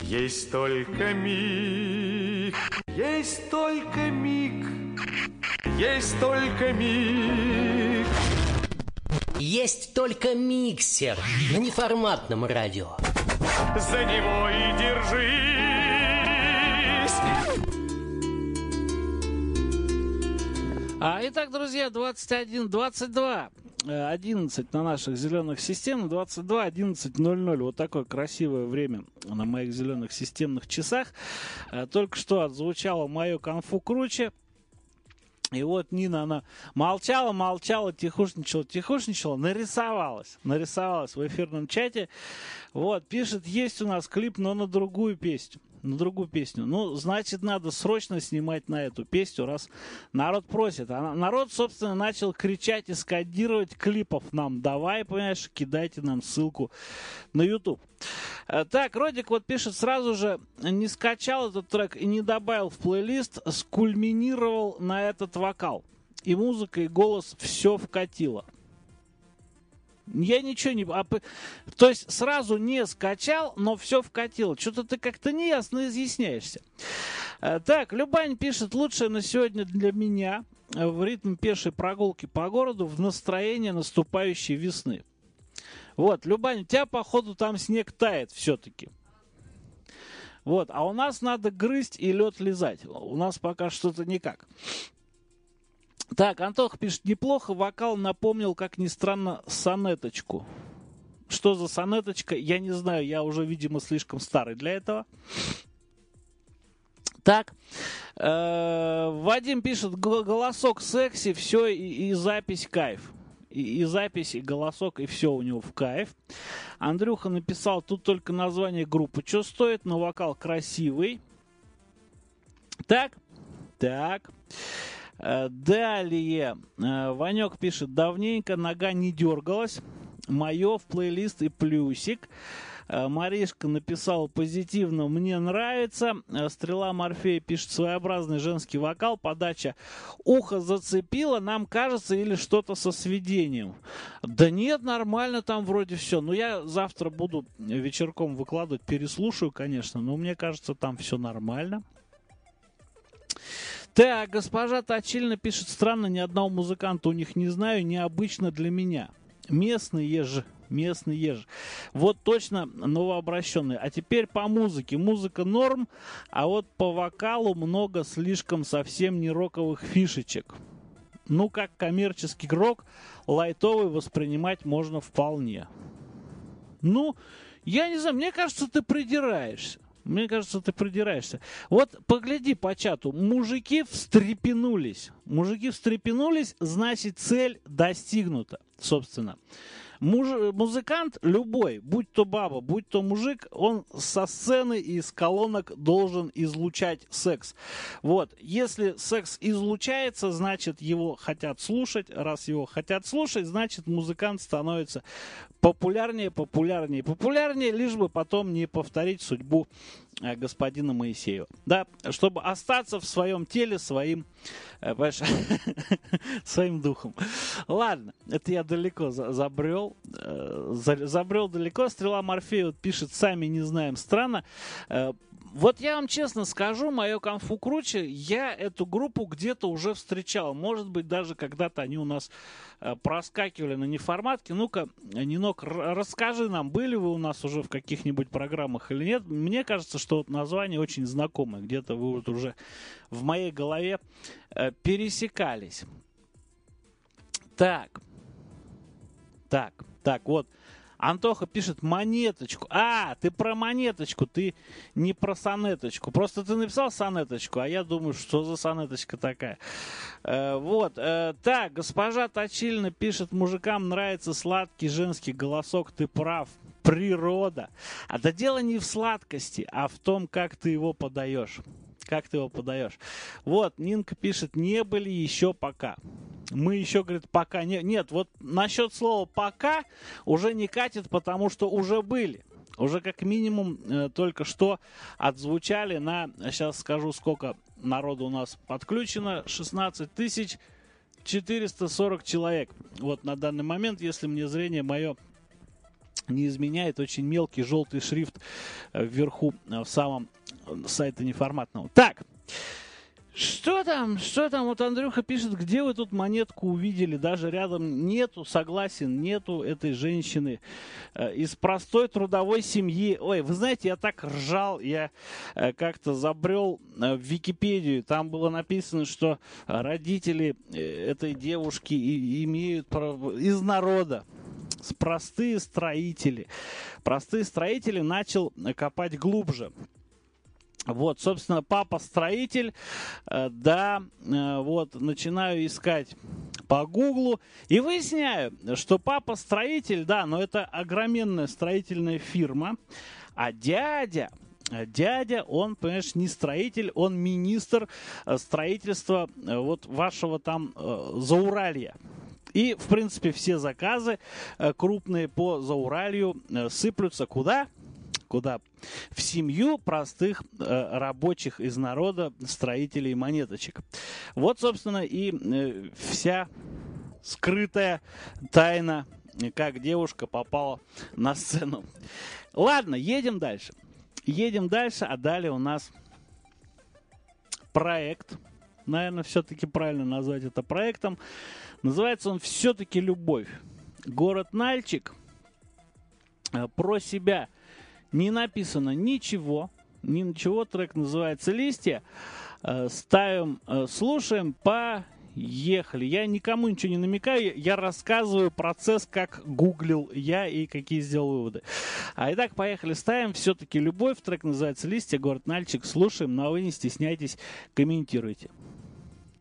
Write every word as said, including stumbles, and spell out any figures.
Есть только миг, есть только миг, есть только миг. Есть только миксер на неформатном радио. За него и держись. А, итак, друзья, двадцать один двадцать два одиннадцать на наших зеленых системах, двадцать два одиннадцать ноль ноль. Вот такое красивое время на моих зеленых системных часах. Только что отзвучало мое «Конфу круче». И вот Нина, она молчала, молчала, тихушничала, тихушничала, нарисовалась, нарисовалась в эфирном чате. Вот, пишет, есть у нас клип, но на другую песню. На другую песню. Ну, значит, надо срочно снимать на эту песню, раз народ просит. А народ, собственно, начал кричать и скандировать: клипов нам давай, понимаешь, кидайте нам ссылку на YouTube. Так, Родик вот пишет, сразу же не скачал этот трек и не добавил в плейлист, скульминировал на этот вокал. И музыка, и голос все вкатило. Я ничего не... А, то есть сразу не скачал, но все вкатило. Что-то ты как-то неясно изъясняешься. А, так, Любань пишет, лучшее на сегодня для меня в ритм пешей прогулки по городу в настроении наступающей весны. Вот, Любань, у тебя, походу, там снег тает все-таки. Вот, а у нас надо грызть и лед лизать. У нас пока что-то никак. Так, Антох пишет, неплохо, вокал напомнил, как ни странно, сонеточку. Что за сонеточка, я не знаю, я уже, видимо, слишком старый для этого. Так, э, Вадим пишет, голосок секси, все, и, и запись кайф. И, и запись, и голосок, и все у него в кайф. Андрюха написал, тут только название группы что стоит, но вокал красивый. Так, так. Далее, Ванек пишет, давненько нога не дергалась, мое в плейлист и плюсик. Маришка написала позитивно, мне нравится. Стрела Морфея пишет, своеобразный женский вокал, подача ухо зацепила, нам кажется, или что-то со сведением. Да нет, нормально там вроде все. Но я завтра буду вечерком выкладывать, переслушаю, конечно, но мне кажется, там все нормально. Так, госпожа Точильна пишет, странно, ни одного музыканта у них не знаю, необычно для меня. Местные же, местные же. Вот точно новообращенные. А теперь по музыке. Музыка норм, а вот по вокалу много слишком совсем не роковых фишечек. Ну, как коммерческий рок, лайтовый воспринимать можно вполне. Ну, я не знаю, мне кажется, ты придираешься. Мне кажется, ты придираешься. Вот погляди по чату. Мужики встрепенулись. Мужики встрепенулись, значит, цель достигнута, собственно. Муж, музыкант любой, будь то баба, будь то мужик, он со сцены и из колонок должен излучать секс. Вот, если секс излучается, значит, его хотят слушать. Раз его хотят слушать, значит, музыкант становится популярнее, популярнее, популярнее, лишь бы потом не повторить судьбу э, господина Моисеева. Да, чтобы остаться в своем теле своим, э, своим духом. Ладно, это я далеко за забрел. Э, за забрел далеко. Стрела Морфея вот пишет, сами не знаем, странно. Э, Вот я вам честно скажу, мое «Конфу круче», я эту группу где-то уже встречал. Может быть, даже когда-то они у нас э, проскакивали на неформатке. Ну-ка, Нинок, расскажи нам, были вы у нас уже в каких-нибудь программах или нет? Мне кажется, что вот название очень знакомое. Где-то вы вот уже в моей голове э, пересекались. Так. Так, так, вот. Антоха пишет монеточку. А, ты про монеточку, ты не про сонеточку. Просто ты написал сонеточку, а я думаю, что за сонеточка такая. Э, вот. Э, так, госпожа Точильна пишет, мужикам нравится сладкий женский голосок. Ты прав. Природа. А да дело не в сладкости, а в том, как ты его подаешь. Как ты его подаешь. Вот, Нинка пишет, не были еще пока. Мы еще, говорит, пока не... Нет, вот насчет слова «пока» уже не катит, потому что уже были. Уже как минимум э, только что отзвучали на... Сейчас скажу, сколько народу у нас подключено. шестнадцать тысяч четыреста сорок человек. Вот на данный момент, если мне зрение мое не изменяет, очень мелкий желтый шрифт вверху в самом сайте неформатного. Так, что там, что там, вот Андрюха пишет, где вы тут монетку увидели, даже рядом нету, согласен, нету этой женщины э, из простой трудовой семьи. Ой, вы знаете, я так ржал, я э, как-то забрел э, в Википедию, там было написано, что родители э, этой девушки и, имеют право, из народа. Простые строители. Простые строители начал копать глубже. Вот, собственно, папа строитель, э, да, э, вот, начинаю искать по гуглу и выясняю, что папа строитель, да, но это огроменная строительная фирма, а дядя, дядя, он, понимаешь, не строитель, он министр строительства э, вот вашего там э, Зауралья. И, в принципе, все заказы э, крупные по Зауралью э, сыплются куда? Куда? В семью простых э, рабочих из народа, строителей монеточек. Вот, собственно, и э, вся скрытая тайна, как девушка попала на сцену. Ладно, едем дальше. Едем дальше, а далее у нас проект. Наверное, все-таки правильно назвать это проектом. Называется он все-таки «Любовь». Город Нальчик. Э, про себя не написано ничего, ничего, трек называется «Листья». Ставим, слушаем, поехали. Я никому ничего не намекаю, я рассказываю процесс, как гуглил я и какие сделал выводы. А итак, поехали, ставим «Все-таки любовь». Трек называется «Листья», город Нальчик. Слушаем, но вы не стесняйтесь, комментируйте.